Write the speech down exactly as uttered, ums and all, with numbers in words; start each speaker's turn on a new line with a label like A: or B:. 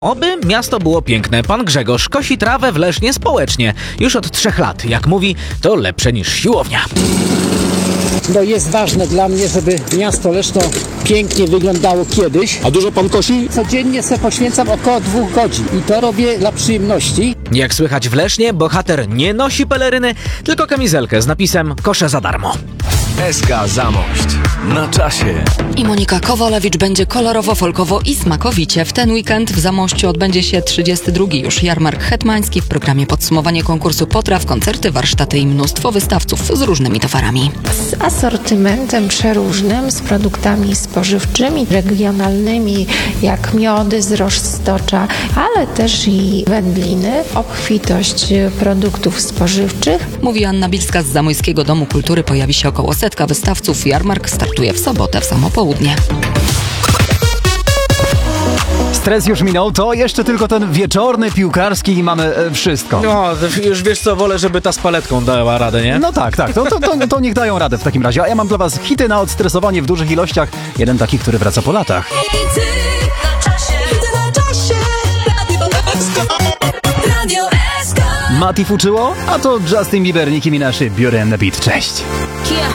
A: Oby miasto było piękne. Pan Grzegorz kosi trawę w Lesznie społecznie. Już od trzech lat. Jak mówi, to lepsze niż siłownia.
B: No jest ważne dla mnie, żeby miasto Leszno pięknie wyglądało kiedyś.
C: A dużo pan kosi?
B: Codziennie sobie poświęcam około dwóch godzin i to robię dla przyjemności.
A: Jak słychać w Lesznie, bohater nie nosi peleryny, tylko kamizelkę z napisem „Koszę za darmo”.
D: S K Zamość. Na czasie.
E: I Monika Kowalewicz będzie kolorowo, folkowo i smakowicie. W ten weekend w Zamościu odbędzie się trzydziesty drugi już jarmark hetmański. W programie podsumowanie konkursu potraw, koncerty, warsztaty i mnóstwo wystawców z różnymi towarami.
F: Z asortymentem przeróżnym, z produktami spożywczymi, regionalnymi, jak miody z Rozstocza, ale też i wędliny, obfitość produktów spożywczych.
E: Mówi Anna Bilska z Zamojskiego Domu Kultury. Pojawi się około setka wystawców. Jarmark startuje w sobotę w samo południe.
G: Stres już minął, to jeszcze tylko ten wieczorny piłkarski i mamy e, wszystko.
A: No, już wiesz co, wolę, żeby ta z paletką dała radę, nie?
G: No tak, tak, to, to, to, to niech dają radę w takim razie. A ja mam dla was hity na odstresowanie w dużych ilościach. Jeden taki, który wraca po latach. Mati fuczyło? A to Justin Bieber, Nicki Minaj, Beauty and the Beat. Cześć!